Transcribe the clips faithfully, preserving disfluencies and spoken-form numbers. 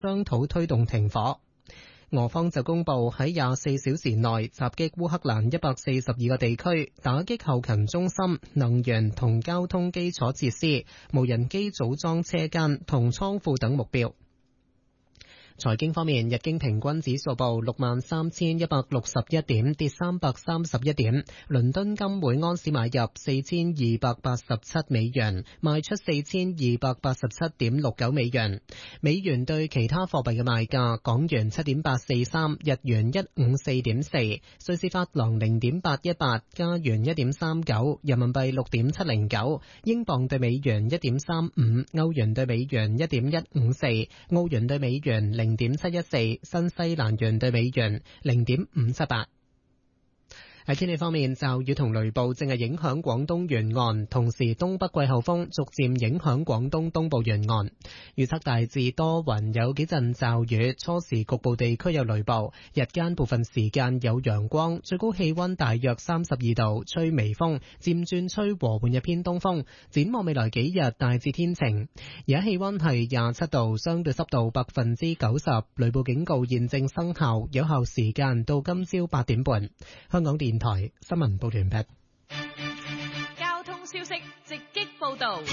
商討推動停火。俄方就公布喺廿四小時內襲擊烏克蘭一百四十二個地區，打擊後勤中心、能源同交通基礎設施、無人機組裝車間同倉庫等目標。財經方面，日經平均指數報六萬三千一百六十一點，跌三百三十一點。倫敦金每盎司買入四千二百八十七美元，賣出四千二百八十七點六九美元。美元對其他貨幣嘅賣價：港元七點八四三，日元一五四點四，瑞士法郎零點八一八，加元一點三九，人民幣六點七零九，英鎊對美元一點三五，歐元對美元一點一五四，澳元對美元零點七一四，新西蘭元對美元零點五七八。喺天氣方面，驟雨同雷暴正係影響廣東沿岸，同時東北季候風逐漸影響廣東東部沿岸。預測大致多雲，有幾陣驟雨，初時局部地區有雷暴，日間部分時間有陽光，最高氣溫大約三十二度，吹微風，漸轉吹和緩嘅偏東風。展望未來幾日大致天晴，而家氣溫係廿七度，相對濕度百分之九十，雷暴警告現正生效，有效時間到今朝八點半。香港電台新聞報完畢。 交通消息直擊報道。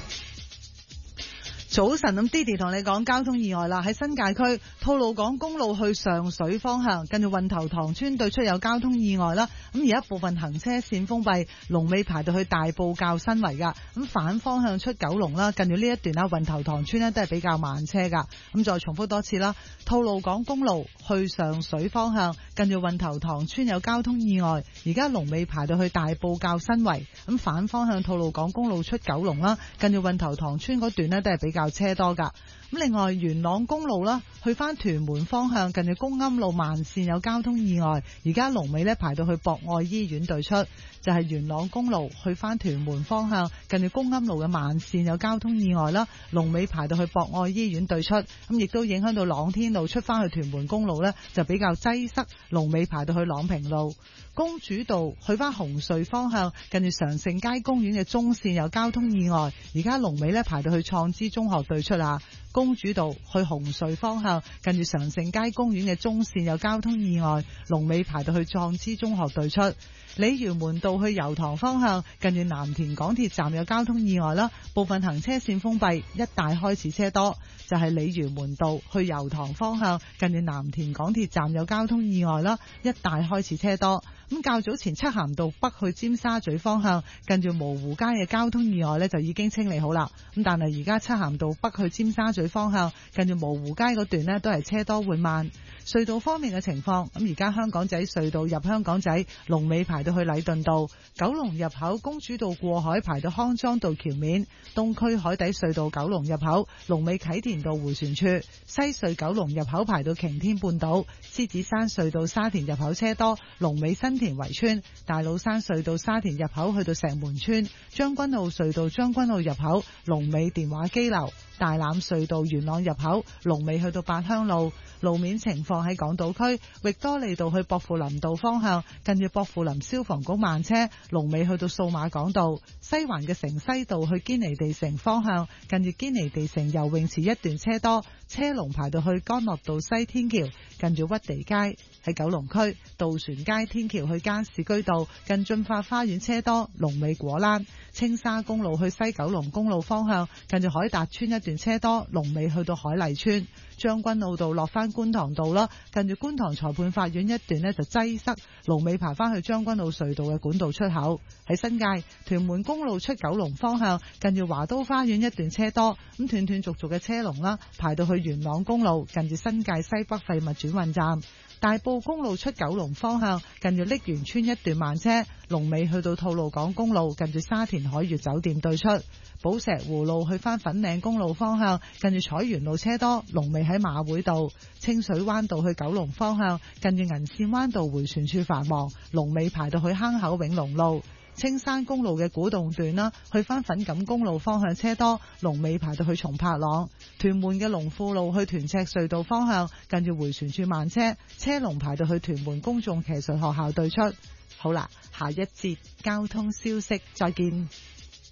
早晨，咁 Didi 同你講交通意外啦，喺新界區吐露港公路去上水方向，近住運頭塘村對出有交通意外啦。咁而家部分行車線封閉，龍尾排到去大埔滘新圍噶。咁反方向出九龍啦，近住呢一段啦，運頭塘村呢都係比較慢車噶。咁再重複多次啦，吐露港公路去上水方向，近住運頭塘村有交通意外，而家龍尾排到去大埔滘新圍。咁反方向吐露港公路出九龍啦，近住運頭塘村嗰段呢都係比較車多噶。咁另外元朗公路啦，去翻屯門方向，近住公庵路慢線有交通意外，而家龍尾呢排到去博愛醫院對出。就係元朗公路去翻屯門方向，近住公庵路嘅慢線有交通意外啦，龍尾排到去博愛醫院對出。咁亦都影響到朗天路出翻去屯門公路呢，就比較擠塞，龍尾排到去朗平路。公主道去翻紅隧方向，近住常盛街公園嘅中線有交通意外，而家龍尾呢排到去創知中學對出啊。公主道去紅隧方向，近住常盛街公園嘅中線有交通意外，龍尾排到去創知中學對出。鯉魚門道去油塘方向，近住藍田港鐵站有交通意外啦，部分行車線封閉，一帶開始車多。就係鯉魚門道去油塘方向，近住藍田港鐵站有交通意外啦，一帶開始車多。咁較早前漆咸道北去尖沙咀方向，近住蕪湖街嘅交通意外呢就已經清理好啦。咁但係而家漆咸道北去尖沙咀方向，近住蕪湖街嗰段呢都係車多緩慢。隧道方面嘅情況，咁而家香港仔隧道入香港仔，龍尾排到去禮頓道；九龍入口公主道過海排到康莊道橋面；東區海底隧道九龍入口，龍尾啟田道迴旋處；西隧九龍入口排到擎天半島；獅子山隧道沙田入口車多，龍尾新田圍村；大老山隧道沙田入口去到石門村；將軍澳隧道將軍澳入口，龍尾電話機樓；大欖隧道元朗入口，龍尾去到八鄉路。路面情況喺港島區域多利道去薄扶林道方向，近住薄扶林消防局慢車，龍尾去到數碼港道；西環嘅城西道去堅尼地城方向，近住堅尼地城游泳池一段車多，車龍排到去干諾道西天橋，近住屈地街。喺九龍區渡船街天橋去加士居道，近駿發花園車多，龍尾果欄；青沙公路去西九龍公路方向，近住海達村一段車多，龍尾去到海麗村；將軍澳道落翻觀塘道啦，近住觀塘裁判法院一段呢就擠塞，龍尾排翻去將軍澳隧道嘅管道出口。喺新界屯門公路出九龍方向，近住華都花園一段車多，咁斷斷續續嘅車龍啦，排到去元朗公路，近住新界西北廢物轉運站。大埔公路出九龍方向，近住瀝源村一段慢車，龍尾去到吐露港公路，近住沙田海悅酒店對出。寶石湖路去返粉嶺公路方向，近住彩園路車多，龍尾喺馬會道。清水灣道去九龍方向，近住銀線灣道迴旋處繁忙，龍尾排到去坑口永隆路。青山公路嘅古洞段啦，去返粉錦公路方向車多，龍尾排到去松柏塱。屯門嘅龍富路去屯赤隧道方向，近住迴旋處慢車，車龍排到去屯門公眾騎術學校對出。好啦，下一節交通消息再見。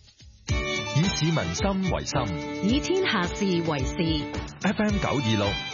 以市民心為心， 以天下事為事。 F M 九二六